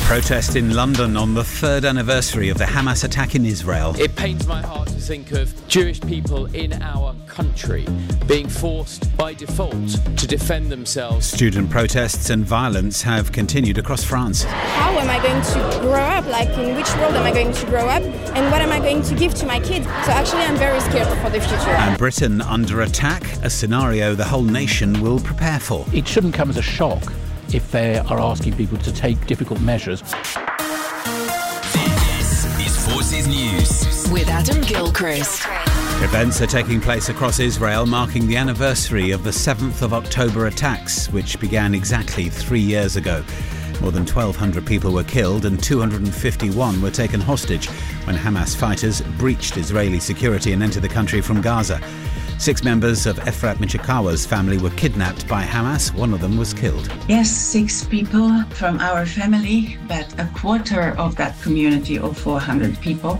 Protest in London on the third anniversary of the Hamas attack in Israel. It pains my heart to think of Jewish people in our country being forced by default to defend themselves. Student protests and violence have continued across France. How am I going to grow up? In which world am I going to grow up? And what am I going to give to my kids? So actually I'm very scared for the future. And Britain under attack, a scenario the whole nation will prepare for. It shouldn't come as a shock if they are asking people to take difficult measures. This is Forces News with Adam Gilchrist. Events are taking place across Israel marking the anniversary of the 7th of October attacks, which began exactly 3 years ago. More than 1,200 people were killed and 251 were taken hostage when Hamas fighters breached Israeli security and entered the country from Gaza. 6 members of Efrat Michikawa's family were kidnapped by Hamas. One of them was killed. Yes, 6 people from our family, but a quarter of that community of 400 people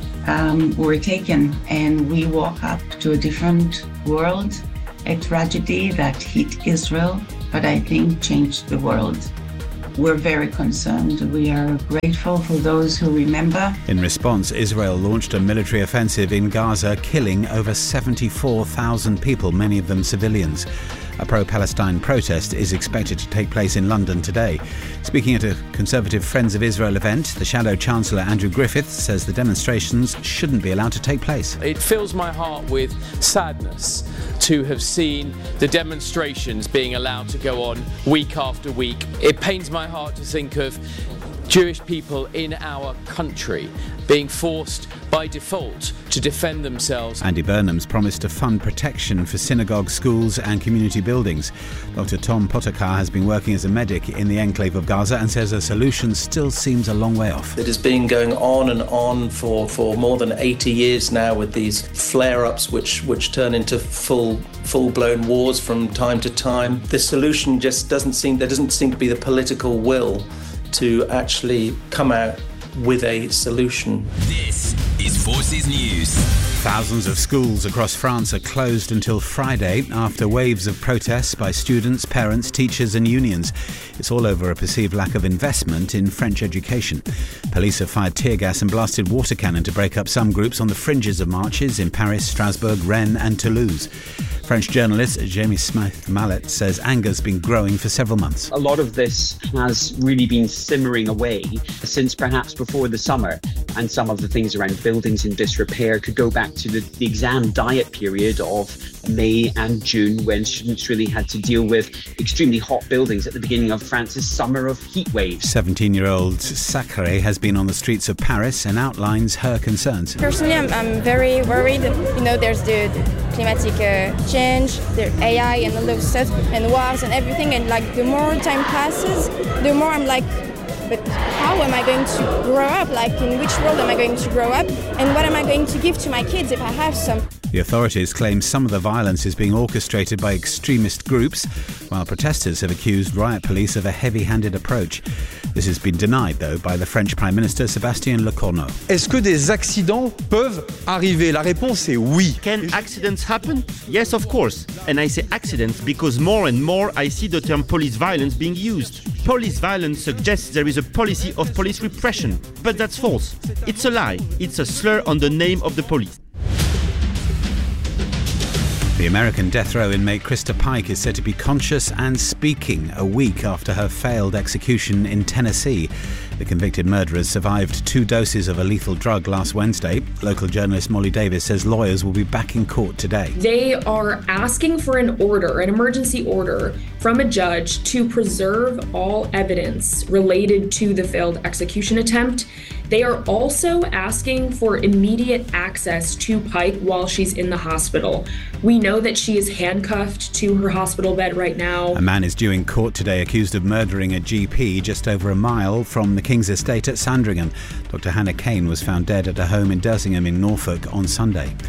were taken, and we woke up to a different world, a tragedy that hit Israel, but I think changed the world. We're very concerned. We are grateful for those who remember. In response, Israel launched a military offensive in Gaza, killing over 74,000 people, many of them civilians. A pro-Palestine protest is expected to take place in London today. Speaking at a Conservative Friends of Israel event, the Shadow Chancellor Andrew Griffiths says the demonstrations shouldn't be allowed to take place. It fills my heart with sadness to have seen the demonstrations being allowed to go on week after week. It pains my heart to think of Jewish people in our country being forced by default to defend themselves. Andy Burnham's promised to fund protection for synagogues, schools and community buildings. Dr. Tom Potakar has been working as a medic in the enclave of Gaza and says a solution still seems a long way off. It has been going on and on for more than 80 years now, with these flare-ups which turn into full-blown wars from time to time. The solution just doesn't seem to be the political will to actually come out with a solution. This is Forces News. Thousands of schools across France are closed until Friday after waves of protests by students, parents, teachers and unions. It's all over a perceived lack of investment in French education. Police have fired tear gas and blasted water cannon to break up some groups on the fringes of marches in Paris, Strasbourg, Rennes and Toulouse. French journalist Jamie Smith-Mallet says anger's been growing for several months. A lot of this has really been simmering away since perhaps before the summer, and some of the things around buildings in disrepair could go back to the exam diet period of May and June, when students really had to deal with extremely hot buildings at the beginning of France's summer of heat waves. 17-year-old Sacré has been on the streets of Paris and outlines her concerns. Personally, I'm very worried. There's the climatic change, the AI and all those stuff, and wars and everything. And the more time passes, the more I'm like, but how am I going to grow up? In which world am I going to grow up? And what am I going to give to my kids if I have some? The authorities claim some of the violence is being orchestrated by extremist groups, while protesters have accused riot police of a heavy-handed approach. This has been denied, though, by the French Prime Minister Sébastien Lecornu. Est-ce que des accidents peuvent arriver? La réponse est oui. Can accidents happen? Yes, of course. And I say accidents because more and more I see the term police violence being used. Police violence suggests there is a policy of police repression, but that's false. It's a lie. It's a slur on the name of the police. The American death row inmate Krista Pike is said to be conscious and speaking a week after her failed execution in Tennessee. The convicted murderers survived 2 doses of a lethal drug last Wednesday. Local journalist Molly Davis says lawyers will be back in court today. They are asking for an emergency order from a judge to preserve all evidence related to the failed execution attempt. They are also asking for immediate access to Pike while she's in the hospital. We know that she is handcuffed to her hospital bed right now. A man is due in court today accused of murdering a GP just over a mile from the King's Estate at Sandringham. Dr. Hannah Kane was found dead at a home in Dersingham in Norfolk on Sunday.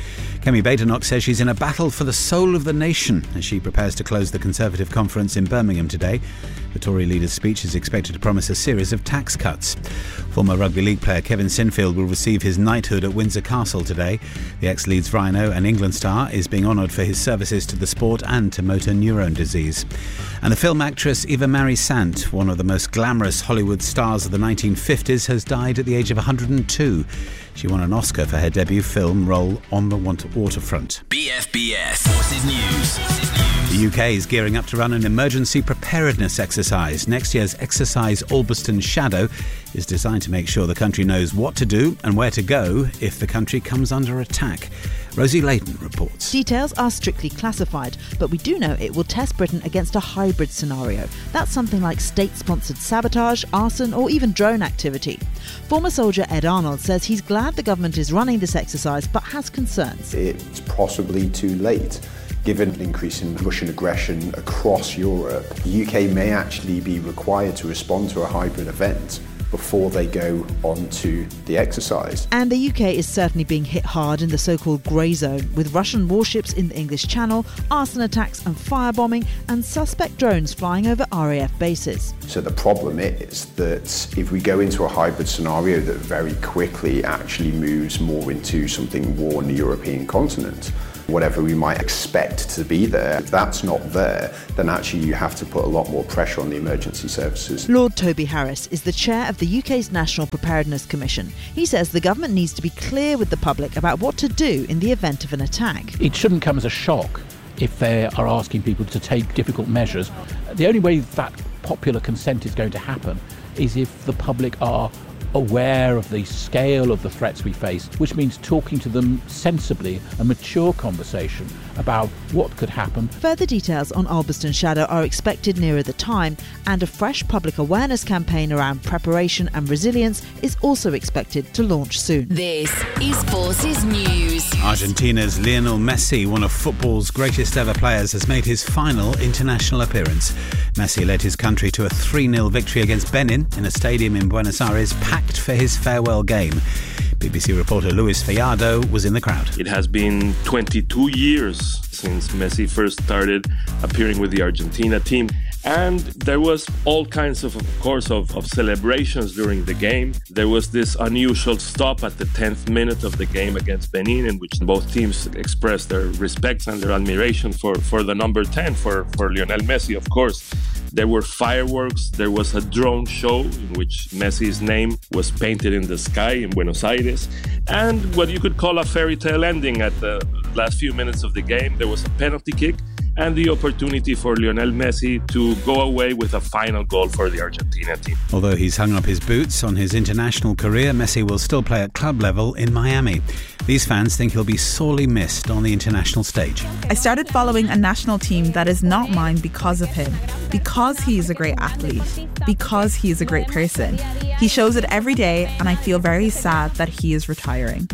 Kemi Badenoch says she's in a battle for the soul of the nation as she prepares to close the Conservative conference in Birmingham today. The Tory leader's speech is expected to promise a series of tax cuts. Former rugby league player Kevin Sinfield will receive his knighthood at Windsor Castle today. The ex-Leeds Rhino and England star is being honoured for his services to the sport and to motor neurone disease. And the film actress Eva Marie Sant, one of the most glamorous Hollywood stars of the 1950s, has died at the age of 102. She won an Oscar for her debut film role On the Waterfront. BFBS Forces News. The UK is gearing up to run an emergency preparedness exercise. Next year's exercise Albiston Shadow is designed to make sure the country knows what to do and where to go if the country comes under attack. Rosie Layton reports. Details are strictly classified, but we do know it will test Britain against a hybrid scenario. That's something like state-sponsored sabotage, arson or even drone activity. Former soldier Ed Arnold says he's glad the government is running this exercise but has concerns. It's possibly too late. Given the increase in Russian aggression across Europe, the UK may actually be required to respond to a hybrid event before they go on to the exercise. And the UK is certainly being hit hard in the so-called grey zone, with Russian warships in the English Channel, arson attacks and firebombing, and suspect drones flying over RAF bases. So the problem is that if we go into a hybrid scenario that very quickly actually moves more into something war on the European continent, whatever we might expect to be there, if that's not there, then actually you have to put a lot more pressure on the emergency services. Lord Toby Harris is the chair of the UK's National Preparedness Commission. He says the government needs to be clear with the public about what to do in the event of an attack. It shouldn't come as a shock if they are asking people to take difficult measures. The only way that popular consent is going to happen is if the public are aware of the scale of the threats we face, which means talking to them sensibly, a mature conversation about what could happen. Further details on Albiston Shadow are expected nearer the time, and a fresh public awareness campaign around preparation and resilience is also expected to launch soon. This is Forces News. Argentina's Lionel Messi, one of football's greatest ever players, has made his final international appearance. Messi led his country to a 3-0 victory against Benin in a stadium in Buenos Aires packed for his farewell game. BBC reporter Luis Fiado was in the crowd. It has been 22 years since Messi first started appearing with the Argentina team. And there was all kinds of course, of celebrations during the game. There was this unusual stop at the 10th minute of the game against Benin, in which both teams expressed their respects and their admiration for the number 10, for Lionel Messi, of course. There were fireworks, there was a drone show in which Messi's name was painted in the sky in Buenos Aires, and what you could call a fairy tale ending at the last few minutes of the game. There was a penalty kick and the opportunity for Lionel Messi to go away with a final goal for the Argentina team. Although he's hung up his boots on his international career, Messi will still play at club level in Miami. These fans think he'll be sorely missed on the international stage. I started following a national team that is not mine because of him, because he is a great athlete, because he is a great person. He shows it every day, and I feel very sad that he is retiring.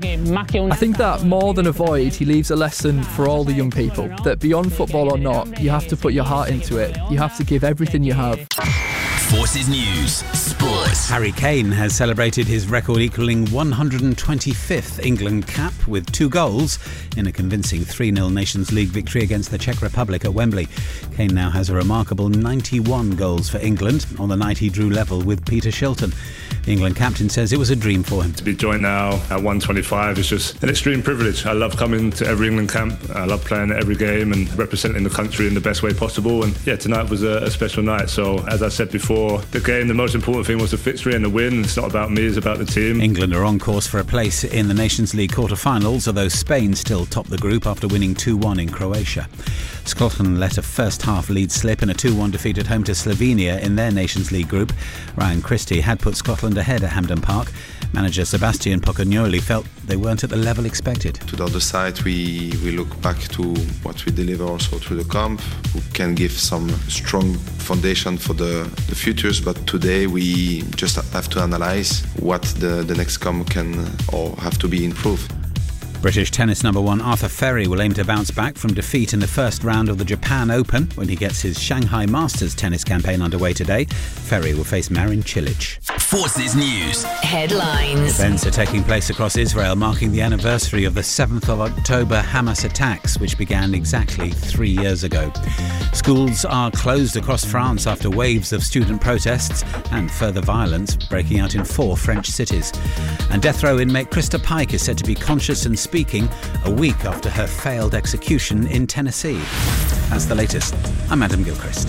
I think that more than a void, he leaves a lesson for all the young people, that beyond football or not, you have to put your heart into it. You have to give everything you have. Forces News Sports. Harry Kane has celebrated his record-equalling 125th England cap with 2 goals in a convincing 3-0 Nations League victory against the Czech Republic at Wembley. Kane now has a remarkable 91 goals for England. On the night he drew level with Peter Shilton. The England captain says it was a dream for him. To be joined now at 125 is just an extreme privilege. I love coming to every England camp. I love playing at every game and representing the country in the best way possible. And yeah, tonight was a special night. So as I said before, the game, the most important thing was the victory and the win. It's not about me, it's about the team. England are on course for a place in the Nations League quarter-finals, although Spain still top the group after winning 2-1 in Croatia. Scotland let a first-half lead slip in a 2-1 defeat at home to Slovenia in their Nations League group. Ryan Christie had put Scotland ahead at Hampden Park. Manager Sebastian Pocognoli felt they weren't at the level expected. To the other side, we look back to what we deliver also through the camp. We can give some strong foundation for the futures, but today we just have to analyze what the next camp can or have to be improved. British tennis number 1 Arthur Ferry will aim to bounce back from defeat in the first round of the Japan Open when he gets his Shanghai Masters tennis campaign underway today. Ferry will face Marin Cilic. Forces News. Headlines. Events are taking place across Israel, marking the anniversary of the 7th of October Hamas attacks, which began exactly 3 years ago. Schools are closed across France after waves of student protests and further violence breaking out in 4 French cities. And death row inmate Krista Pike is said to be conscious and speaking a week after her failed execution in Tennessee. That's the latest. I'm Adam Gilchrist.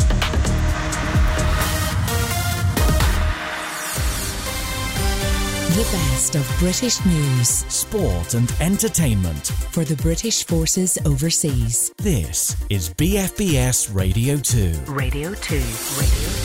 The best of British news, sport and entertainment for the British forces overseas. This is BFBS Radio 2. Radio 2.